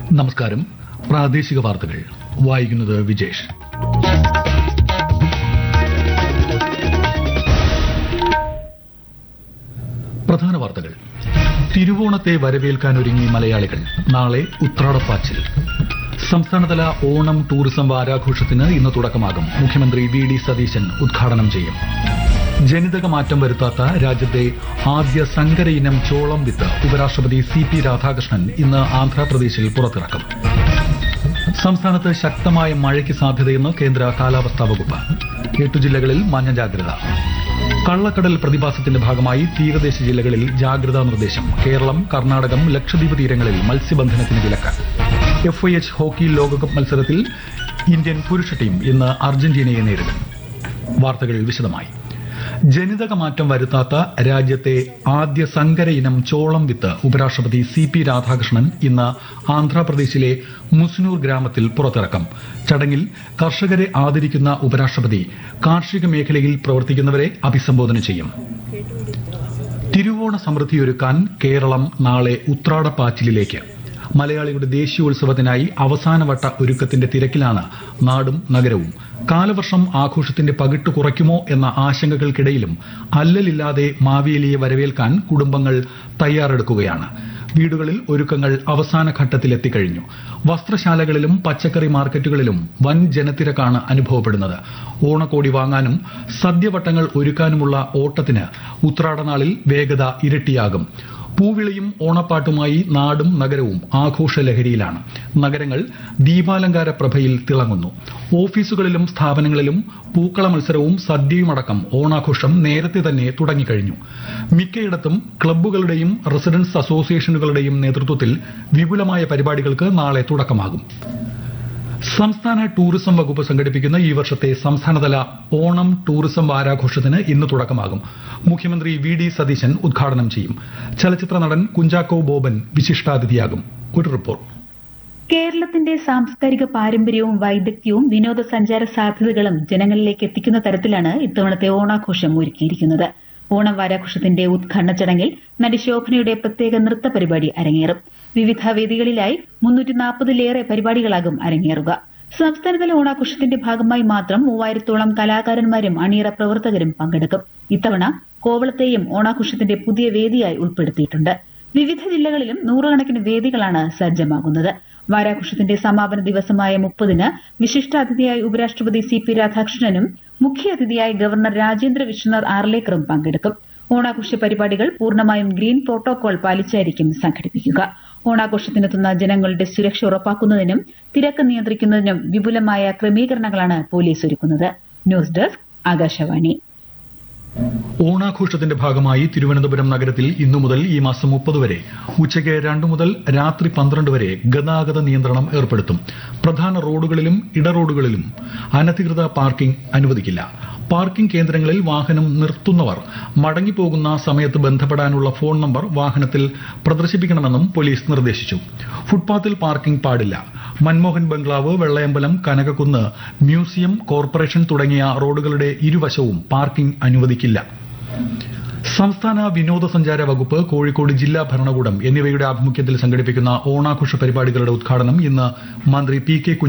നമസ്കാരം. പ്രാദേശിക വാർത്തകൾ വായിക്കുന്നത് വിജേഷ്. പ്രധാന വാർത്തകൾ. തിരുവോണത്തെ വരവേൽക്കാനൊരുങ്ങി മലയാളികൾ. നാളെ ഉത്രാടപ്പാച്ചിൽ. സംസ്ഥാനതല ഓണം ടൂറിസം വാരാഘോഷത്തിന് ഇന്ന് തുടക്കമാകും. മുഖ്യമന്ത്രി വി.ഡി. സതീശൻ ഉദ്ഘാടനം ചെയ്യും. ജനിതക മാറ്റം വരുത്താത്ത രാജ്യത്തെ ആദ്യ സങ്കര ഇനം ചോളം വിത്ത് ഉപരാഷ്ട്രപതി സി.പി. രാധാകൃഷ്ണൻ ഇന്ന് ആന്ധ്രാപ്രദേശിൽ പുറത്തിറക്കും. സംസ്ഥാനത്ത് ശക്തമായ മഴയ്ക്ക് സാധ്യതയെന്ന് കേന്ദ്ര കാലാവസ്ഥാ വകുപ്പ്. 8 ജില്ലകളിൽ മഞ്ഞ ജാഗ്രത. കള്ളക്കടൽ പ്രതിഭാസത്തിന്റെ ഭാഗമായി തീരദേശ ജില്ലകളിൽ ജാഗ്രതാ നിർദ്ദേശം. കേരളം, കർണാടകം, ലക്ഷദ്വീപ് തീരങ്ങളിൽ മത്സ്യബന്ധനത്തിന് വിലക്ക്. FIH ഹോക്കി ലോകകപ്പ് മത്സരത്തിൽ ഇന്ത്യൻ പുരുഷ ടീം ഇന്ന് അർജന്റീനയെ നേരിടും. വാർത്തകൾ വിശദമായി. ജനിതക മാറ്റം വരുത്താത്ത രാജ്യത്തെ ആദ്യ സങ്കര ഇനം ചോളം വിത്ത് ഉപരാഷ്ട്രപതി സി.പി. രാധാകൃഷ്ണൻ ഇന്ന് ആന്ധ്രാപ്രദേശിലെ മുസ്നൂർ ഗ്രാമത്തിൽ പുറത്തിറക്കും. ചടങ്ങിൽ കർഷകരെ ആദരിക്കുന്ന ഉപരാഷ്ട്രപതി കാർഷിക മേഖലയിൽ പ്രവർത്തിക്കുന്നവരെ അഭിസംബോധന ചെയ്യും. തിരുവോണ സമൃദ്ധിയൊരുക്കാൻ കേരളം നാളെ ഉത്രാടപ്പാച്ചിലിലേക്ക്. മലയാളിയുടെ ദേശീയോത്സവത്തിനായി അവസാനവട്ട ഒരുക്കത്തിന്റെ തിരക്കിലാണ് നാടും നഗരവും. കാലവർഷം ആഘോഷത്തിന്റെ പകിട്ട് കുറയ്ക്കുമോ എന്ന ആശങ്കകൾക്കിടയിലും അല്ലലില്ലാതെ മാവേലിയെ വരവേൽക്കാൻ കുടുംബങ്ങൾ തയ്യാറെടുക്കുകയാണ്. വീടുകളിൽ ഒരുക്കങ്ങൾ അവസാന ഘട്ടത്തിലെത്തിക്കഴിഞ്ഞു. വസ്ത്രശാലകളിലും പച്ചക്കറി മാർക്കറ്റുകളിലും വൻ ജനത്തിരക്കാണ് അനുഭവപ്പെടുന്നത്. ഓണക്കോടി വാങ്ങാനും സദ്യവട്ടങ്ങൾ ഒരുക്കാനുമുള്ള ഓട്ടത്തിന് ഉത്രാടനാളിൽ വേഗത ഇരട്ടിയാകും. പൂവിളിയും ഓണപ്പാട്ടുമായി നാടും നഗരവും ആഘോഷലഹരിയിലാണ്. നഗരങ്ങൾ ദീപാലങ്കാര പ്രഭയിൽ തിളങ്ങുന്നു. ഓഫീസുകളിലും സ്ഥാപനങ്ങളിലും പൂക്കള മത്സരവും സദ്യയുമടക്കം ഓണാഘോഷം നേരത്തെ തന്നെ തുടങ്ങിക്കഴിഞ്ഞു. മിക്കയിടത്തും ക്ലബ്ബുകളുടെയും റെസിഡൻസ് അസോസിയേഷനുകളുടെയും നേതൃത്വത്തിൽ വിപുലമായ പരിപാടികൾക്ക് നാളെ തുടക്കമാകും. സംസ്ഥാന ടൂറിസം വകുപ്പ് സംഘടിപ്പിക്കുന്ന ഈ വർഷത്തെ സംസ്ഥാനതല ഓണം ടൂറിസം വാരാഘോഷത്തിന് ഇന്ന് തുടക്കമാകും. മുഖ്യമന്ത്രി വി.ഡി. സതീശൻ ഉദ്ഘാടനം ചെയ്യും. ചലച്ചിത്ര നടൻ കുഞ്ചാക്കോ ബോബൻ വിശിഷ്ടാതിഥിയാകും. ഒരു റിപ്പോർട്ട്. കേരളത്തിന്റെ സാംസ്കാരിക പാരമ്പര്യവും വൈദഗ്ധ്യവും വിനോദസഞ്ചാര സാധ്യതകളും ജനങ്ങളിലേക്ക് എത്തിക്കുന്ന തരത്തിലാണ് ഇത്തവണത്തെ ഓണാഘോഷം ഒരുക്കിയിരിക്കുന്നത്. ഓണം വാരാഘോഷത്തിന്റെ ഉദ്ഘാടന ചടങ്ങിൽ നടി ശോഭനയുടെ പ്രത്യേക നൃത്ത പരിപാടി അരങ്ങേറും. വിവിധ വേദികളിലായി 340-ലേറെ പരിപാടികളാകും അരങ്ങേറുക. സംസ്ഥാനതല ഓണാഘോഷത്തിന്റെ ഭാഗമായി മാത്രം 3000-ഓളം കലാകാരന്മാരും അണിയറ പ്രവർത്തകരും പങ്കെടുക്കും. ഇത്തവണ കോവളത്തെയും ഓണാഘോഷത്തിന്റെ പുതിയ വേദിയായി ഉൾപ്പെടുത്തിയിട്ടുണ്ട്. വിവിധ ജില്ലകളിലും നൂറുകണക്കിന് വേദികളാണ് സജ്ജമാകുന്നത്. വാരാഘോഷത്തിന്റെ സമാപന ദിവസമായ 30-ന് വിശിഷ്ടാതിഥിയായി ഉപരാഷ്ട്രപതി സി.പി. രാധാകൃഷ്ണനും മുഖ്യാതിഥിയായി ഗവർണർ രാജേന്ദ്ര വിശ്വനാഥ് ആർലേക്കറും പങ്കെടുക്കും. ഓണാഘോഷ പരിപാടികൾ പൂർണ്ണമായും ഗ്രീൻ പ്രോട്ടോകോൾ പാലിച്ചായിരിക്കും സംഘടിപ്പിക്കുക. ഓണാഘോഷത്തിനെത്തുന്ന ജനങ്ങളുടെ സുരക്ഷ ഉറപ്പാക്കുന്നതിനും തിരക്ക് നിയന്ത്രിക്കുന്നതിനും വിപുലമായ ക്രമീകരണങ്ങളാണ് പോലീസ് ഒരുക്കുന്നത്. News desk, Akashvani. ഓണാഘോഷത്തിന്റെ ഭാഗമായി തിരുവനന്തപുരം നഗരത്തിൽ ഇന്നു മുതൽ ഈ മാസം 30 വരെ ഉച്ചയ്ക്ക് 2 മുതൽ രാത്രി 12 വരെ ഗതാഗത നിയന്ത്രണം ഏർപ്പെടുത്തും. പ്രധാന റോഡുകളിലും ഇടറോഡുകളിലും അനധികൃത പാർക്കിംഗ് അനുവദിക്കില്ല. പാർക്കിംഗ് കേന്ദ്രങ്ങളിൽ വാഹനം നിർത്തുന്നവർ മടങ്ങിപ്പോകുന്ന സമയത്ത് ബന്ധപ്പെടാനുള്ള ഫോൺ നമ്പർ വാഹനത്തിൽ പ്രദർശിപ്പിക്കണമെന്നും പോലീസ് നിർദ്ദേശിച്ചു. ഫുട്പാത്തിൽ പാർക്കിംഗ് പാടില്ല. മൻമോഹൻ ബംഗ്ലാവ്, വെള്ളയമ്പലം, കനകക്കുന്ന്, മ്യൂസിയം, കോർപ്പറേഷൻ തുടങ്ങിയ റോഡുകളുടെ ഇരുവശവും പാർക്കിംഗ് അനുവദിക്കില്ല. സംസ്ഥാന വിനോദസഞ്ചാര വകുപ്പ്, കോഴിക്കോട് ജില്ലാ ഭരണകൂടം എന്നിവയുടെ ആഭിമുഖ്യത്തിൽ സംഘടിപ്പിക്കുന്ന ഓണാഘോഷ പരിപാടികളുടെ ഉദ്ഘാടനം ഇന്ന് മന്ത്രി പി.കെ.